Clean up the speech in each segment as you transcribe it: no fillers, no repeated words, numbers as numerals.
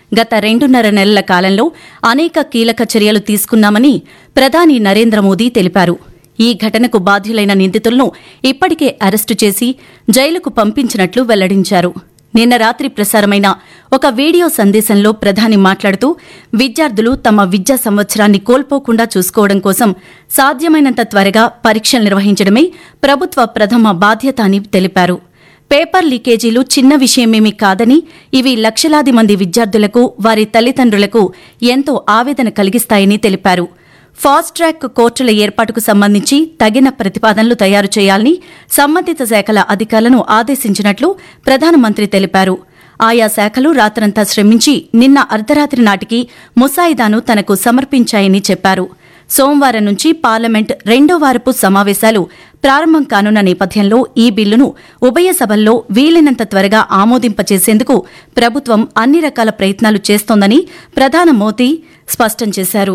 గత 2.5 నెలల కాలంలో అనేక కీలక చర్యలు తీసుకున్నామని ప్రధాని నరేంద్ర మోదీ తెలిపారు. ఈ ఘటనకు బాధ్యులైన నిందితులను ఇప్పటికే అరెస్టు చేసి జైలుకు పంపించినట్లు వెల్లడించారు. నిన్న రాత్రి ప్రసారమైన ఒక వీడియో సందేశంలో ప్రధాని మాట్లాడుతూ విద్యార్థులు తమ విద్యా సంవత్సరాన్ని కోల్పోకుండా చూసుకోవడం కోసం సాధ్యమైనంత త్వరగా పరీక్షలు నిర్వహించడమే ప్రభుత్వ ప్రథమ బాధ్యత అని తెలిపారు. పేపర్ లీకేజీలు చిన్న విషయమేమీ కాదని, ఇవి లక్షలాది మంది విద్యార్థులకు, వారి తల్లిదండ్రులకు ఎంతో ఆవేదన కలిగిస్తాయని తెలిపారు. ఫాస్ట్ ట్రాక్ కోర్టుల ఏర్పాటుకు సంబంధించి తగిన ప్రతిపాదనలు తయారు చేయాలని సంబంధిత శాఖల అధికారులను ఆదేశించినట్లు ప్రధానమంత్రి తెలిపారు. ఆయా శాఖలు రాత్రంతా శ్రమించి నిన్న అర్ధరాత్రి నాటికి ముసాయిదాను తనకు సమర్పించాయని చెప్పారు. సోమవారం నుంచి పార్లమెంట్ 2వ వారపు సమావేశాలు ప్రారంభం కానున్న నేపథ్యంలో ఈ బిల్లును ఉభయ సభల్లో వీలైనంత త్వరగా ఆమోదింపచేసేందుకు ప్రభుత్వం అన్ని రకాల ప్రయత్నాలు చేస్తోందని ప్రధాని మోదీ స్పష్టం చేశారు.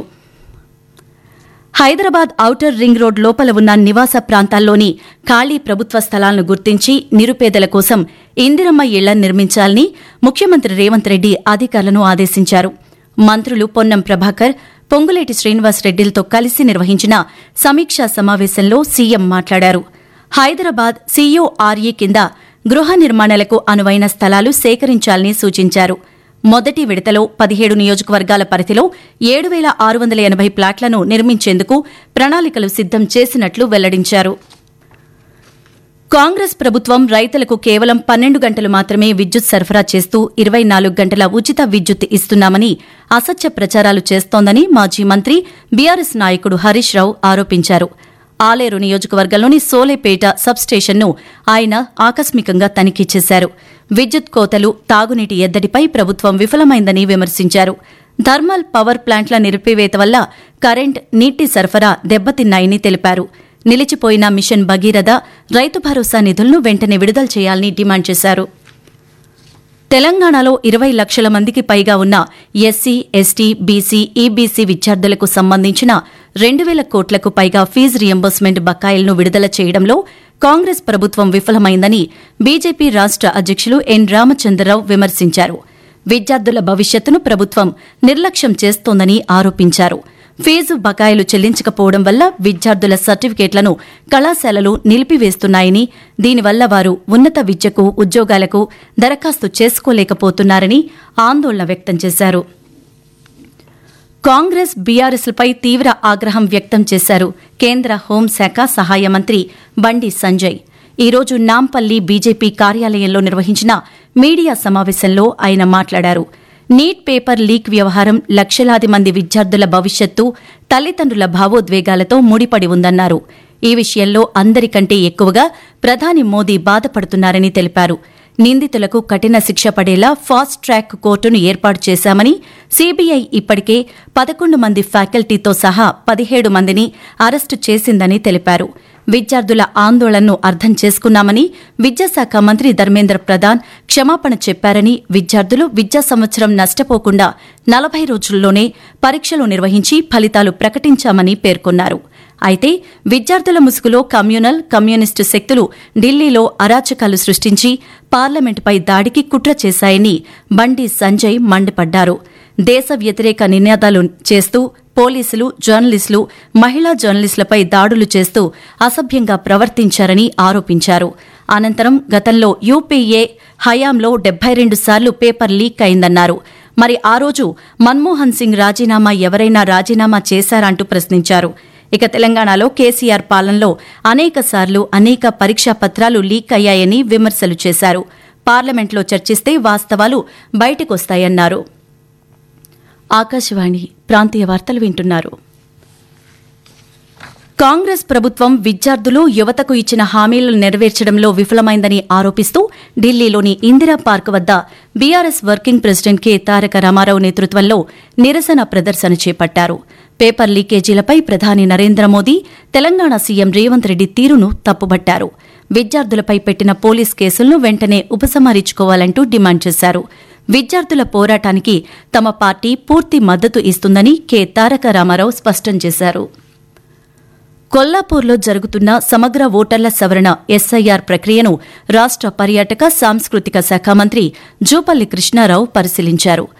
హైదరాబాద్ ఔటర్ రింగ్ రోడ్ లోపల ఉన్న నివాస ప్రాంతాల్లోని ఖాళీ ప్రభుత్వ స్థలాలను గుర్తించి నిరుపేదల కోసం ఇందిరమ్మ ఇళ్లను నిర్మించాలని ముఖ్యమంత్రి రేవంత్ రెడ్డి అధికారులను ఆదేశించారు. మంత్రులు పొన్నం ప్రభాకర్, పొంగులేటి శ్రీనివాసరెడ్డిలతో కలిసి నిర్వహించిన సమీక్షా సమావేశంలో సీఎం మాట్లాడారు. హైదరాబాద్ సీయూఆర్ఈ కింద గృహ నిర్మాణాలకు అనువైన స్థలాలు సేకరించాలని సూచించారు. మొదటి విడతలో 17 నియోజకవర్గాల పరిధిలో 7,680 ప్లాట్లను నిర్మించేందుకు ప్రణాళికలు సిద్దం చేసినట్లు వెల్లడించారు. కాంగ్రెస్ ప్రభుత్వం రైతులకు కేవలం 12 గంటలు మాత్రమే విద్యుత్ సరఫరా చేస్తూ 24 గంటల ఉచిత విద్యుత్ ఇస్తున్నామని అసత్య ప్రచారాలు చేస్తోందని మాజీ మంత్రి బీఆర్ఎస్ నాయకుడు హరీష్ రావు ఆరోపించారు. ఆలేరు నియోజకవర్గంలోని సోలేపేట సబ్స్టేషన్ను ఆయన ఆకస్మికంగా తనిఖీ చేశారు. విద్యుత్ కోతలు, తాగునీటి ఎద్దడిపై ప్రభుత్వం విఫలమైందని విమర్శించారు. థర్మల్ పవర్ ప్లాంట్ల నిలిపివేత వల్ల కరెంట్, నీటి సరఫరా దెబ్బతిన్నాయని తెలిపారు. నిలిచిపోయిన మిషన్ భగీరథ, రైతు భరోసా నిధులను వెంటనే విడుదల చేయాలని డిమాండ్ చేశారు. తెలంగాణలో 20 లక్షల మందికి పైగా ఉన్న ఎస్సీ, ఎస్టీ, బీసీ, ఈబీసీ విద్యార్థులకు సంబంధించిన 2,000 కోట్లకు పైగా ఫీజు రియంబర్స్మెంట్ బకాయిలను విడుదల చేయడంలో కాంగ్రెస్ ప్రభుత్వం విఫలమైందని బీజేపీ రాష్ట అధ్యక్షులు ఎన్ రామచంద్రరావు విమర్శించారు. విద్యార్థుల భవిష్యత్తును ప్రభుత్వం నిర్లక్ష్యం చేస్తోందని ఆరోపించారు. ఫీజు బకాయిలు చెల్లించకపోవడం వల్ల విద్యార్థుల సర్టిఫికేట్లను కళాశాలలు నిలిపివేస్తున్నాయని, దీనివల్ల వారు ఉన్నత విద్యకు, ఉద్యోగాలకు దరఖాస్తు చేసుకోలేకపోతున్నారని ఆందోళన వ్యక్తం చేశారు. కాంగ్రెస్, బీఆర్ఎస్లపై తీవ్ర ఆగ్రహం వ్యక్తం చేశారు కేంద్ర హోంశాఖ సహాయ మంత్రి బండి సంజయ్. ఈ రోజు నాంపల్లి బీజేపీ కార్యాలయంలో నిర్వహించిన మీడియా సమావేశంలో ఆయన మాట్లాడారు. నీట్ పేపర్ లీక్ వ్యవహారం లక్షలాది మంది విద్యార్థుల భవిష్యత్తు, తల్లిదండ్రుల భావోద్వేగాలతో ముడిపడి ఉందన్నారు. ఈ విషయంలో అందరికంటే ఎక్కువగా ప్రధాని మోదీ బాధపడుతున్నారని తెలిపారు. నిందితులకు కఠిన శిక్ష పడేలా ఫాస్ట్ ట్రాక్ కోర్టును ఏర్పాటు చేశామని, సీబీఐ ఇప్పటికే 11 మంది ఫ్యాకల్టీతో సహా 17 మందిని అరెస్టు చేసిందని తెలిపారు. విద్యార్థుల ఆందోళనను అర్థం చేసుకున్నామని విద్యాశాఖ మంత్రి ధర్మేంద్ర ప్రధాన్ క్షమాపణ చెప్పారని, విద్యార్థులు విద్యా సంవత్సరం నష్టపోకుండా 40 రోజుల్లోనే పరీక్షలు నిర్వహించి ఫలితాలు ప్రకటించామని పేర్కొన్నారు. అయితే విద్యార్థుల ముసుగులో కమ్యూనిస్టు శక్తులు ఢిల్లీలో అరాచకాలు సృష్టించి పార్లమెంటుపై దాడికి కుట్ర చేశాయని బండి సంజయ్ మండిపడ్డారు. దేశ వ్యతిరేక నినాదాలు చేస్తూ పోలీసులు, జర్నలిస్టులు, మహిళా జర్నలిస్టులపై దాడులు చేస్తూ అసభ్యంగా ప్రవర్తించారని ఆరోపించారు. అనంతరం గతంలో యూపీఏ హయాంలో 72 సార్లు పేపర్ లీక్ అయిందన్నారు. మరి ఆ రోజు మన్మోహన్ సింగ్ రాజీనామా ఎవరైనా రాజీనామా చేశారంటూ ప్రశ్నించారు. ఇక తెలంగాణలో కేసీఆర్ పాలనలో అనేకసార్లు అనేక పరీక్షా పత్రాలు లీక్ అయ్యాయని విమర్శలు చేశారు. పార్లమెంట్లో చర్చిస్తే వాస్తవాలు బయటకొస్తాయన్నారు. ఆకాశవాణి ప్రాంతీయ వార్తలు వింటున్నారు. కాంగ్రెస్ ప్రభుత్వం విద్యార్థులు, యువతకు ఇచ్చిన హామీలను నెరవేర్చడంలో విఫలమైందని ఆరోపిస్తూ ఢిల్లీలోని ఇందిరా పార్క్ వద్ద బీఆర్ఎస్ వర్కింగ్ ప్రెసిడెంట్ కె తారక రామారావు నేతృత్వంలో నిరసన ప్రదర్శన చేపట్టారు. పేపర్ లీకేజీలపై ప్రధాని నరేంద్ర మోదీ, తెలంగాణ సీఎం రేవంత్ రెడ్డి తీరును తప్పుబట్టారు. విద్యార్థులపై పెట్టిన పోలీస్ కేసులను వెంటనే ఉపసంహరించుకోవాలంటూ డిమాండ్ చేశారు. విద్యార్థుల పోరాటానికి తమ పార్టీ పూర్తి మద్దతు ఇస్తుందని కె తారక రామారావు స్పష్టం చేశారు. కొల్లాపూర్లో జరుగుతున్న సమగ్ర ఓటర్ల సవరణ ఎస్ఐఆర్ ప్రక్రియను రాష్ట పర్యాటక, సాంస్కృతిక శాఖ మంత్రి జూపల్లి కృష్ణారావు పరిశీలించారు.